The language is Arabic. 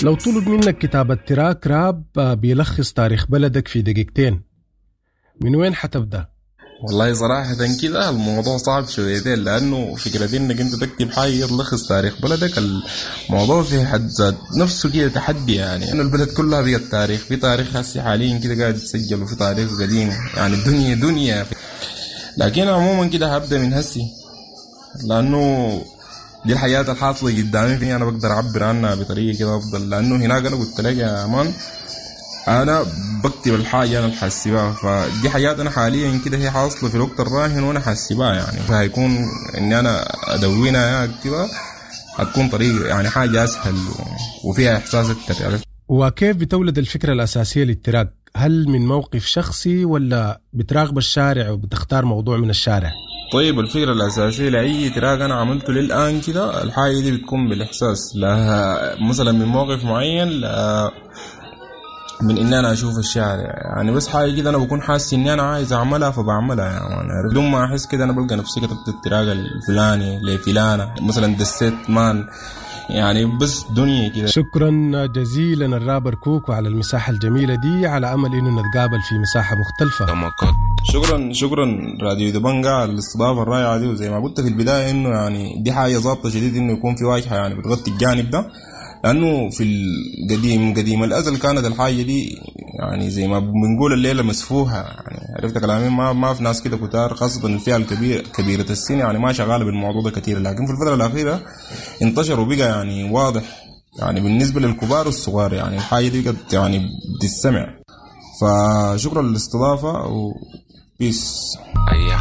لو طلب منك كتابة تراك راب بيلخص تاريخ بلدك في دقيقتين، من وين حتبدأ؟ والله صراحة كده الموضوع صعب شويتين، لأنه فكرة إنك أنت تكتب حاجة تلخص تاريخ بلدك، الموضوع في حد ذات نفسه كده تحدي. يعني إنه البلد كلها بقت تاريخ، في تاريخ هسي حاليا كده قاعد يتسجل، وفي تاريخ قديم، يعني الدنيا دنيا. لكن عموما كده هبدأ من هسي، لأنه دي الحياة الحاصلة قدامي، فيني أنا بقدر أعبر عنها بطريقة كده أفضل. لأنه هناك أنا قلت لك يا مان انا بكتب الحاجه انا الحاسبها، فدي حاجات انا حاليا كده هي حاصله في الوقت الراهن وانا حاسبها، يعني فهيكون اني انا ادونها اكتبها هتكون طريقه يعني حاجه اسهل وفيها احساس اكتر. عرفت؟ وكيف بتولد الفكرة الأساسية للتراك؟ هل من موقف شخصي ولا بتراقب الشارع وبتختار موضوع من الشارع؟ طيب الفكرة الأساسية لأي تراك أنا عملته للآن كده، الحاجة دي بتكون بالإحساس، لا مثلا من موقف معين، لا من إن أنا أشوف الشارع، يعني بس حاجة كده أنا بكون حاسس إني أنا عايز أعملها فبعملها. يعني بدون ما أحس كده أنا بلقى نفسي كتبت التراك الفلاني لفلانة، مثلا دسيت مان، يعني بس دنيا كده. شكرا جزيلا الرابر كوكو على المساحة الجميلة دي، على أمل إنه نتقابل في مساحة مختلفة. شكرا راديو دبنجا على الاستضافة الرائعة دي. وزي ما قلت في البداية إنه يعني دي حاجة ظابطة شديد إنه يكون في واجهة يعني بتغطي الجانب ده، لأنه في قديم الأزل كانت الحاجة دي يعني زي ما بنقول الليلة مسفوها. يعني عرفت كلامي؟ ما في ناس كده كتار، خاصة الفئة كبيرة السن يعني ما شغالة بالموضوع ده كتير. لكن في الفترة الأخيرة انتشر وبقى يعني واضح، يعني بالنسبة للكبار والصغار يعني الحاجة دي قد يعني بتستمع. فشكرا للاستضافة وبيس.